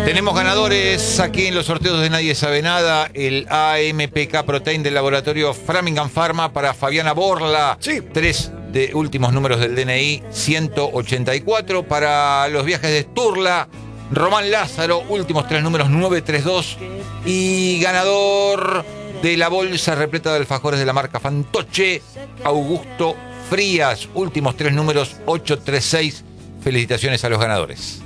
Tenemos ganadores aquí en los sorteos de Nadie Sabe Nada. El AMPK Protein del laboratorio Framingham Pharma para Fabiana Borla. Sí. 3 de últimos números del DNI, 184. Para los viajes de Sturla, Román Lázaro, últimos 3 números, 932. Y ganador de la bolsa repleta de alfajores de la marca Fantoche, Augusto Frías, últimos 3 números, 836. Felicitaciones a los ganadores.